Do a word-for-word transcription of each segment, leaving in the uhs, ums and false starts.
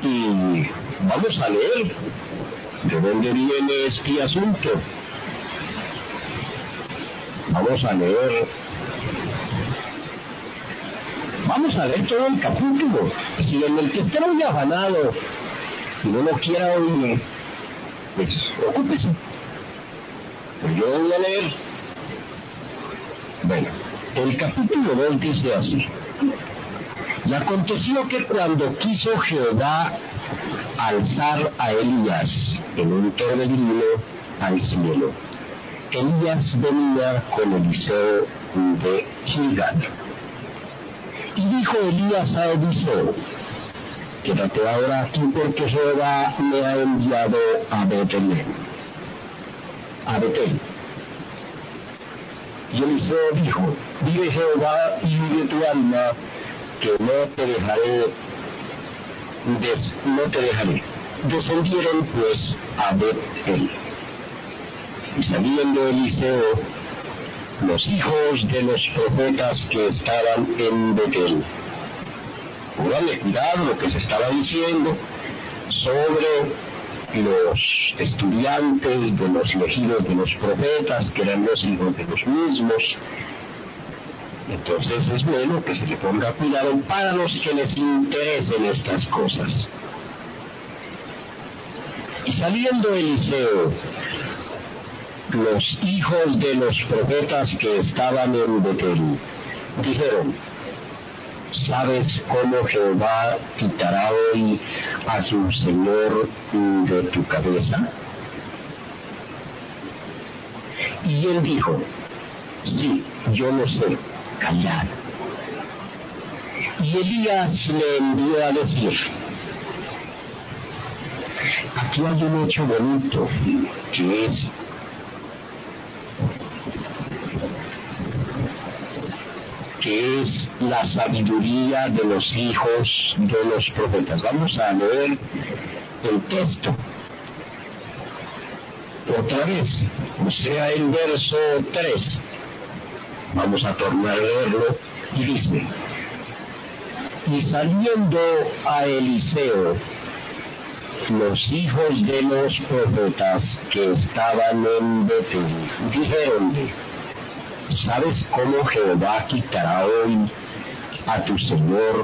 Y vamos a leer de dónde viene este asunto. Vamos a leer, vamos a leer todo el capítulo. Si en el que esté muy afanado y no lo quiera oír, pues ocúpese. Pues yo voy a leer. Bueno, el capítulo dos dice así: y aconteció que cuando quiso Jehová alzar a Elías en un torbellino al cielo, Elías venía con Eliseo de Gilgal. Y dijo Elías a Eliseo: quédate ahora aquí, porque Jehová me ha enviado a Betel. A Betel. Y Eliseo dijo: vive Jehová y vive tu alma, que no te dejaré, des, no te dejaré. Descendieron pues a Betel. Y saliendo Eliseo, los hijos de los profetas que estaban en Betel, pónganle cuidado lo que se estaba diciendo sobre los estudiantes de los elegidos de los profetas, que eran los hijos de los mismos. Entonces es bueno que se le ponga cuidado para los que les interesen estas cosas. Y saliendo Eliseo, los hijos de los profetas que estaban en Betel dijeron: ¿sabes cómo Jehová quitará hoy a su señor de tu cabeza? Y él dijo: sí, yo lo sé, callad. Y Elías le envió a decir: aquí hay un hecho bonito, que es que es la sabiduría de los hijos de los profetas. Vamos a leer el texto otra vez, o sea, el verso tres. Vamos a tornar a leerlo, y dice: y saliendo a Eliseo, los hijos de los profetas que estaban en Betel dijeronle: ¿sabes cómo Jehová quitará hoy a tu señor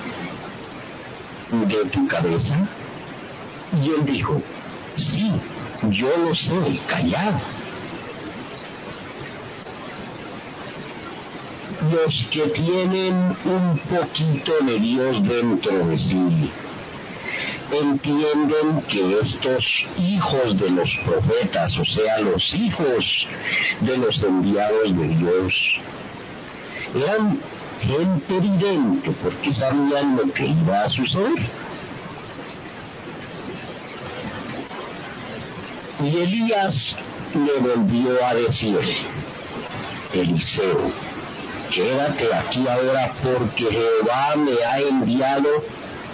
de tu cabeza? Y él dijo: sí, yo lo sé, callad. Los que tienen un poquito de Dios dentro de sí entienden que estos hijos de los profetas, o sea, los hijos de los enviados de Dios, eran gente evidente, porque sabían lo que iba a suceder. Y Elías le volvió a decir: Eliseo, quédate aquí ahora, porque Jehová me ha enviado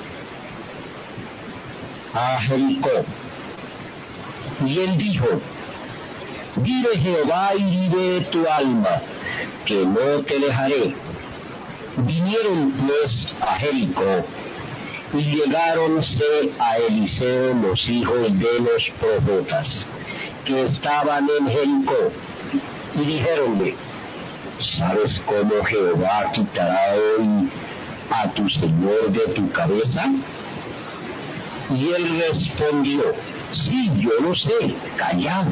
a Jericó. Y él dijo: vive Jehová y vive tu alma, que no te dejaré. Vinieron pues a Jericó, y llegáronse a Eliseo los hijos de los profetas que estaban en Jericó, y dijéronle: ¿sabes cómo Jehová quitará hoy a tu señor de tu cabeza? Y él respondió: sí, yo lo sé, callad.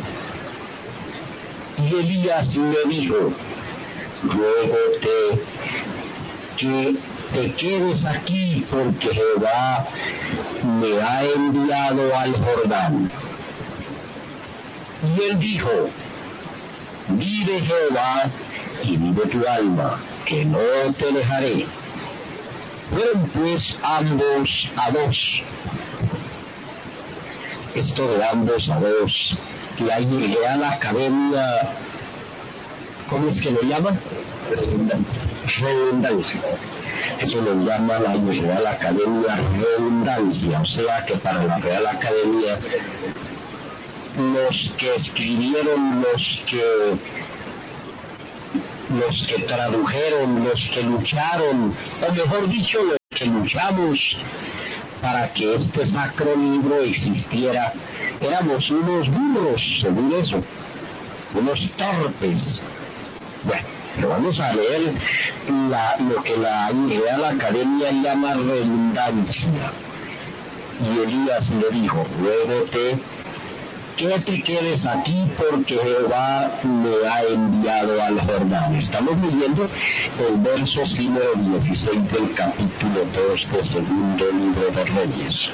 Y Elías le dijo: ruégote que te quedes aquí, porque Jehová me ha enviado al Jordán. Y él dijo: vive Jehová y vive tu alma, que no te dejaré. Fueron pues ambos a dos. Esto de ambos a dos, la Real Academia, ¿cómo es que lo llaman? Redundancia. Redundancia. Eso lo llama la Real Academia redundancia, o sea que para la Real Academia, los que escribieron, los que los que tradujeron, los que lucharon, o mejor dicho, los que luchamos para que este sacro libro existiera, éramos unos burros, según eso, unos torpes. Bueno, pero vamos a leer la, lo que la Real Academia llama redundancia. Y Elías le dijo: ruégote que te quedes aquí, porque Jehová me ha enviado al Jordán. Estamos leyendo el verso número dieciséis del capítulo dos del segundo libro de Reyes.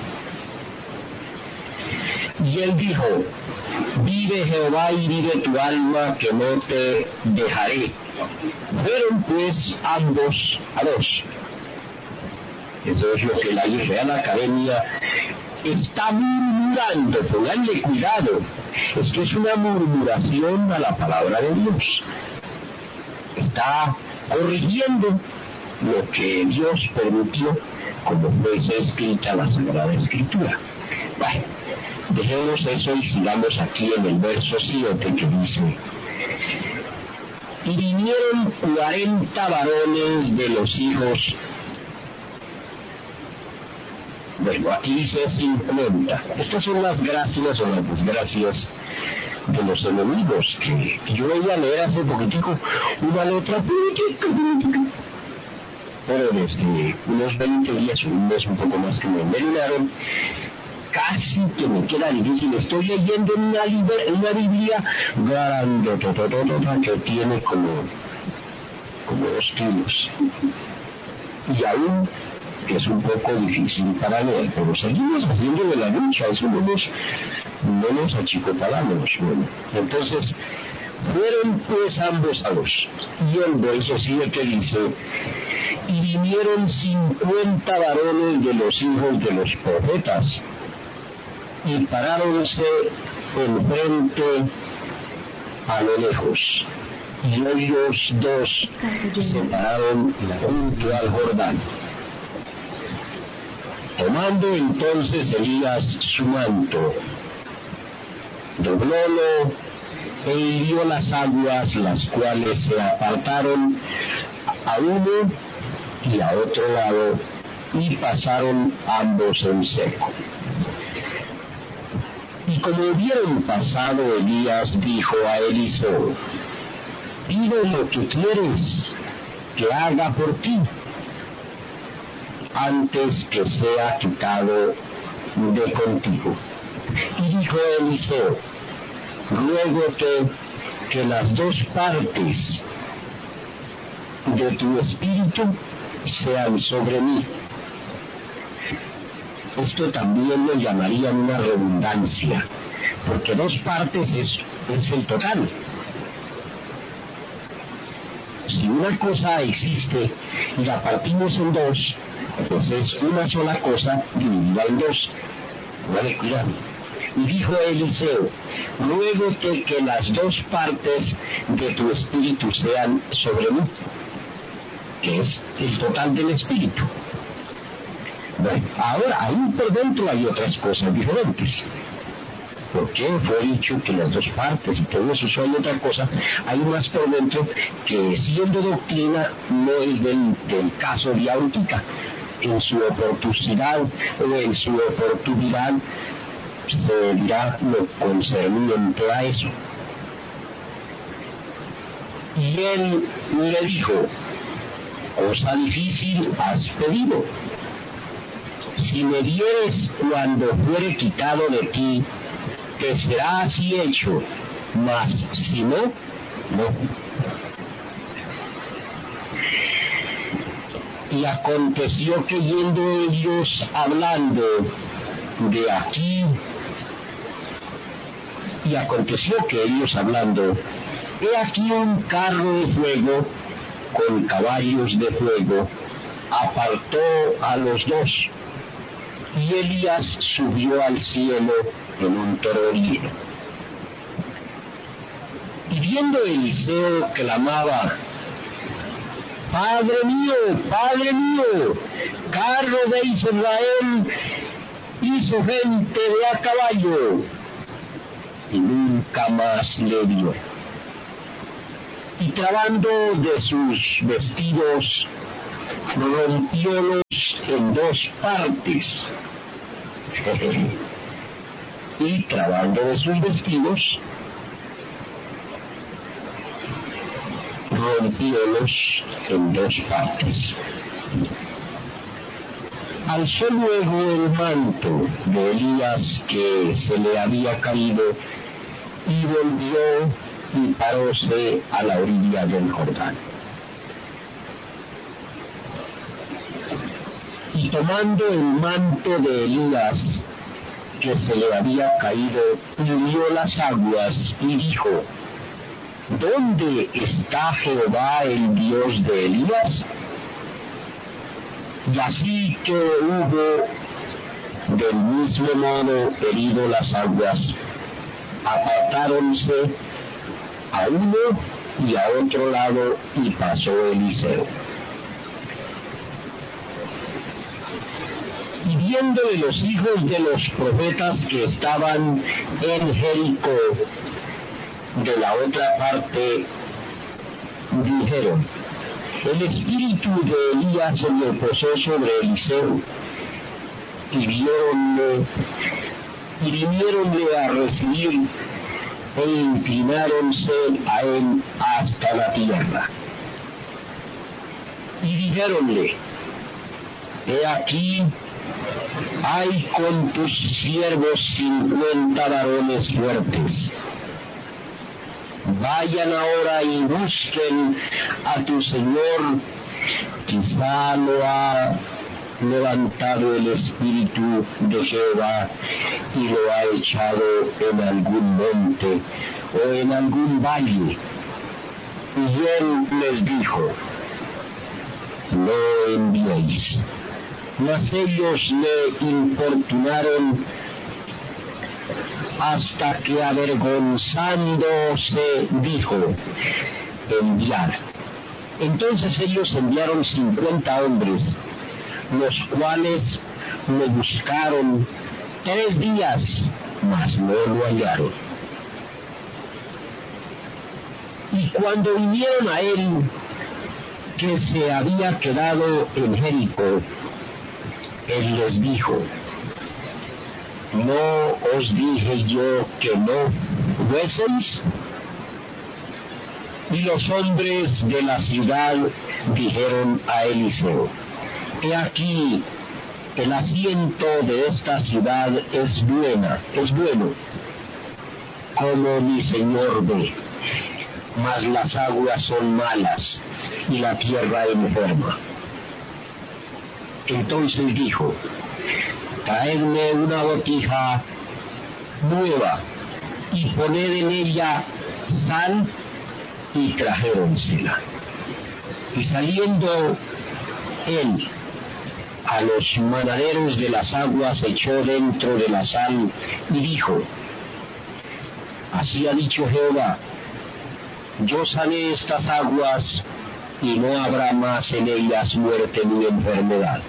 Y él dijo: vive Jehová y vive tu alma, que no te dejaré. Fueron pues ambos a dos. Eso es lo que la Real Academia está murmurando. Pónganle cuidado. Esto es una murmuración a la palabra de Dios. Está corrigiendo lo que Dios permitió, como fuese escrita la Sagrada Escritura. Bueno, dejemos eso y sigamos aquí en el verso siete, que dice: y vinieron cuarenta varones de los hijos. Bueno, aquí dice cincuenta. Estas son las gracias o las desgracias de los enemigos, que, que yo voy a leer hace poquitico una letra política, política. Pero desde unos veinte días, un mes, un poco más, que me envenenaron, casi que me queda difícil. Estoy leyendo una, liber, una Biblia grandotototota que tiene como, como dos kilos. Y aún es un poco difícil para leer, pero seguimos haciendo de la lucha, eso no nos, no nos achicotalamos. Bueno, entonces, fueron pues ambos a dos. Y el verso siete dice: y vinieron cincuenta varones de los hijos de los profetas, y paráronse enfrente a lo lejos, y ellos dos se pararon junto al Jordán. Tomando entonces Elías su manto, doblólo e hirió las aguas, las cuales se apartaron a uno y a otro lado, y pasaron ambos en seco. Y como hubieron pasado, Elías dijo a Eliseo: pide lo que quieres que haga por ti, antes que sea quitado de contigo. Y dijo Eliseo: ruégote que las dos partes de tu espíritu sean sobre mí. Esto también lo llamarían una redundancia, porque dos partes es, es el total. Si una cosa existe y la partimos en dos, pues es una sola cosa dividida en dos. Vale, cuidado. Y dijo Eliseo: ruégote que las dos partes de tu espíritu sean sobre mí, que es el total del espíritu. Bueno, ahora, ahí por dentro hay otras cosas diferentes. Porque fue dicho que las dos partes y todo eso son otra cosa. Hay más por dentro que, siendo doctrina, no es del, del caso de ahorita. En su oportunidad o en su oportunidad se dirá lo concerniente a eso. Y él le dijo: cosa difícil has pedido. Si me dieres cuando fuere quitado de ti, te será así hecho, mas si no, no. Y aconteció que yendo ellos hablando de aquí, y aconteció que ellos hablando, he aquí un carro de fuego con caballos de fuego, apartó a los dos, y Elías subió al cielo en un torbellino. Y viendo Eliseo clamaba: Padre mío, Padre mío, carro de Israel y su gente de a caballo. Y nunca más le vio. Y trabando de sus vestidos, rompiólos en dos partes y trabando de sus vestidos, rompiólos en dos partes. Alzó luego el manto de Elías que se le había caído y volvió y paróse a la orilla del Jordán. Y tomando el manto de Elías que se le había caído, midió las aguas y dijo: ¿Dónde está Jehová el Dios de Elías? Y así que hubo del mismo modo herido las aguas, apartáronse a uno y a otro lado, y pasó Eliseo. Y viéndole los hijos de los profetas que estaban en Jericó de la otra parte, dijeron: el espíritu de Elías se le posó sobre Eliseo, y viéronle, y vinieronle a recibir, e inclináronse a él hasta la tierra. Y dijéronle: he aquí, hay con tus siervos cincuenta varones fuertes. Vayan ahora y busquen a tu señor, quizá lo ha levantado el espíritu de Jehová y lo ha echado en algún monte o en algún valle. Y él les dijo: no enviéis. Mas ellos le importunaron hasta que, avergonzándose, dijo: enviar. Entonces ellos enviaron cincuenta hombres, los cuales lo buscaron tres días, mas no lo hallaron. Y cuando vinieron a él, que se había quedado en Jericó, él les dijo: ¿no os dije yo que no fueseis? Y los hombres de la ciudad dijeron a Eliseo: he aquí, el asiento de esta ciudad es buena, es bueno, como mi señor ve, mas las aguas son malas y la tierra enferma. Entonces dijo: traedme una botija nueva y poned en ella sal, y trajéronsela. Y saliendo él a los manaderos de las aguas, echó dentro de la sal y dijo: así ha dicho Jehová, yo sané estas aguas y no habrá más en ellas muerte ni enfermedad.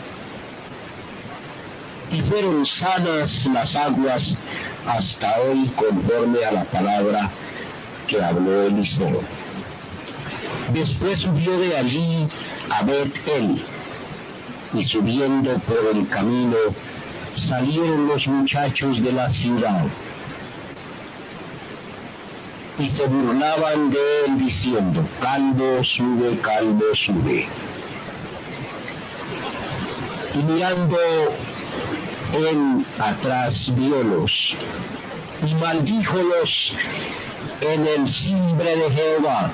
Y fueron sanas las aguas hasta hoy, conforme a la palabra que habló Eliseo. Después subió de allí a Bet-el, y subiendo por el camino salieron los muchachos de la ciudad, y se burlaban de él diciendo: calvo sube, calvo sube. Y mirando él atrás, viólos, y maldíjolos en el cimbre de Jehová.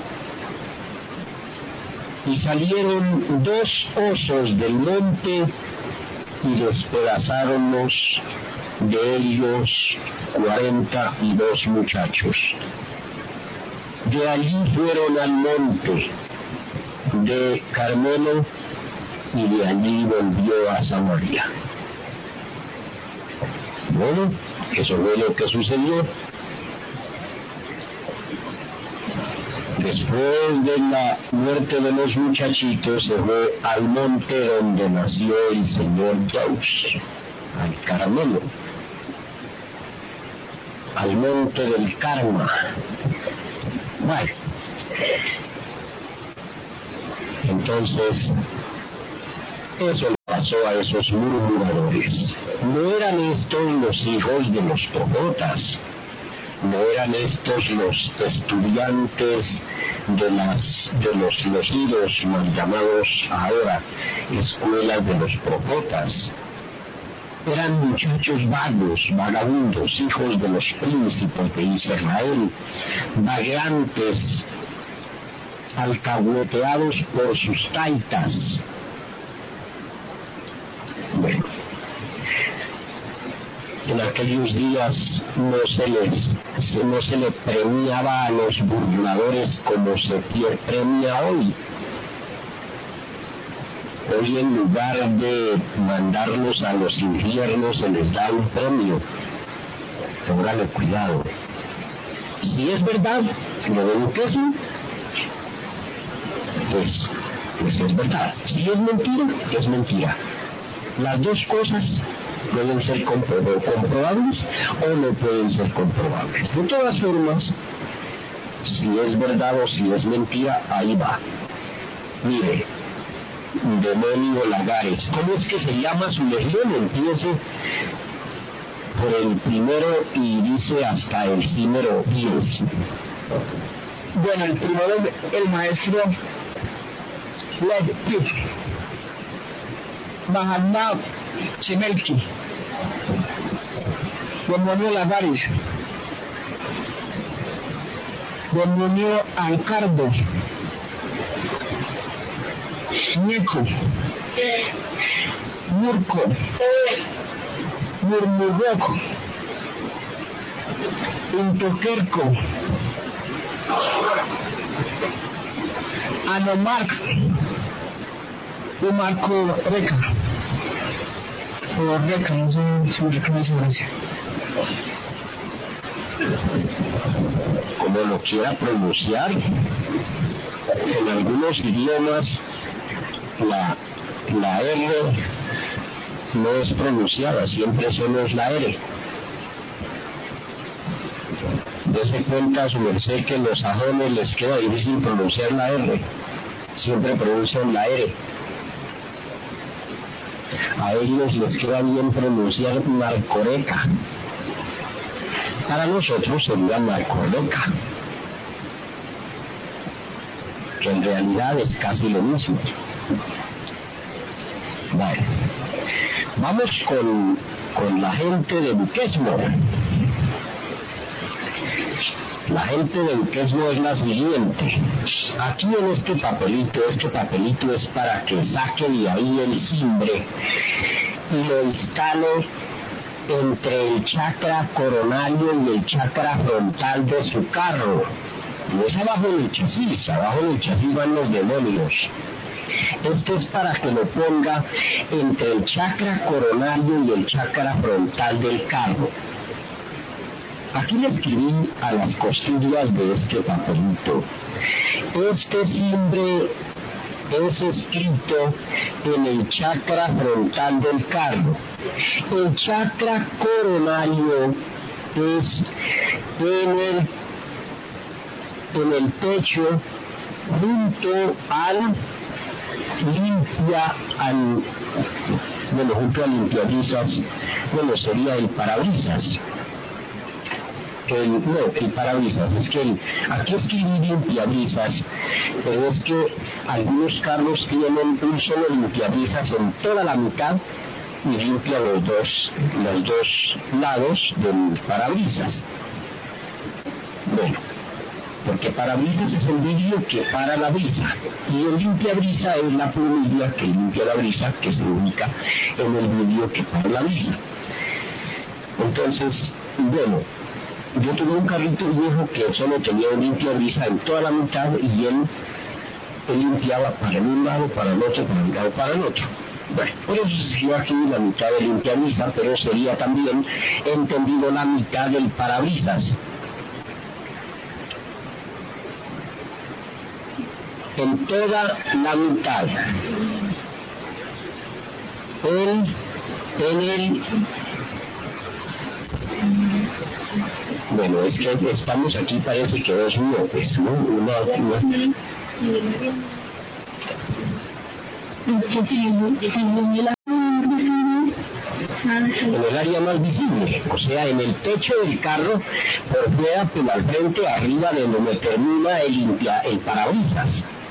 Y salieron dos osos del monte y despedazáronlos de ellos cuarenta y dos muchachos. De allí fueron al monte de Carmelo, y de allí volvió a Samaria. Bueno, eso fue lo que sucedió. Después de la muerte de los muchachitos, se fue al monte donde nació el señor Dios, al Carmelo, al monte del Carma. Bueno, entonces Eso le pasó a esos murmuradores. No eran estos los hijos de los profetas, no eran estos los estudiantes de las de los elegidos, mal llamados ahora escuelas de los profetas. Eran muchachos vagos, vagabundos, hijos de los príncipes de Israel, vagantes, alcahueteados por sus taitas. Bueno, en aquellos días no se les no se le premiaba a los burladores como se premia hoy. Hoy en lugar de mandarlos a los infiernos se les da un premio. Póngale cuidado. Si es verdad lo del queso, pues, pues es verdad. Si es mentira, es mentira. Las dos cosas pueden ser compro- comprobables o no pueden ser comprobables. De todas formas, si es verdad o si es mentira, ahí va. Mire, Demonio Lagares, ¿cómo es que se llama su legión? Empiece por el primero y dice hasta el número diez. Bueno, el primero es el maestro Lev Mahatma Chemelki, Demonio Lagares, Demonio Ancardo, Ñeco, Murco, Murmurroco, Intoquerco, Anomarc, Umarco Reca, o Reca, no sé si me reconoce eso. Como lo quiera pronunciar, en algunos idiomas la, la R no es pronunciada, siempre solo es la R. Dese cuenta su merced que los sajones les queda difícil pronunciar la R, siempre pronuncian la R. A ellos les queda bien pronunciar Marcoreca, para nosotros sería Marcoreca, que en realidad es casi lo mismo. Bueno, vamos con, con la gente de Duquesno. La gente de Duquesno es la siguiente. Aquí en este papelito, este papelito es para que saque de ahí el cimbre y lo instale entre el chakra coronario y el chakra frontal de su carro. No es abajo del chasis, abajo del chasis van los demonios. Este es para que lo ponga entre el chakra coronario y el chakra frontal del carro. Aquí le escribí a las costillas de este papelito. Este cimbre es escrito en el chakra frontal del carro. El chakra coronario es en el, en el pecho junto al limpia, al, bueno, junto al limpiabrisas, bueno, sería el parabrisas. El, no, el parabrisas, es que el, aquí escribí limpiabrisas, pero es que algunos carros tienen un solo limpiabrisas en toda la mitad y limpia los dos, los dos lados del parabrisas. Bueno, porque parabrisas es el vidrio que para la brisa y el limpiabrisa es la plumilla que limpia la brisa, que se ubica en el vidrio que para la brisa. Entonces, bueno, yo tuve un carrito viejo que solo tenía un limpiabrisa en toda la mitad y él, él limpiaba para el un lado, para el otro, para un lado, para el otro. Bueno, por eso se escribió aquí la mitad del limpiabrisa, pero sería también entendido la mitad del parabrisas. En toda la mitad, en, en el, bueno, es que estamos aquí, parece que dos miopes, ¿no? Una, una, En el área más visible, o sea, en el techo del carro, por fuera, pero al frente, arriba de donde termina el, limpia, el parabrisas.